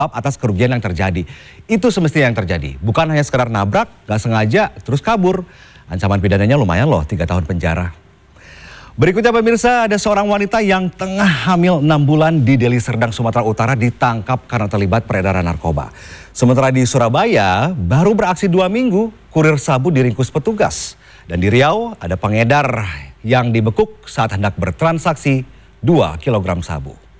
atas kerugian yang terjadi. Itu semestinya yang terjadi. Bukan hanya sekedar nabrak, gak sengaja, terus kabur. Ancaman pidananya lumayan loh, 3 tahun penjara. Berikutnya pemirsa, ada seorang wanita yang tengah hamil 6 bulan di Deli Serdang, Sumatera Utara ditangkap karena terlibat peredaran narkoba. Sementara di Surabaya, baru beraksi 2 minggu, kurir sabu diringkus petugas. Dan di Riau, ada pengedar yang dibekuk saat hendak bertransaksi 2 kg sabu.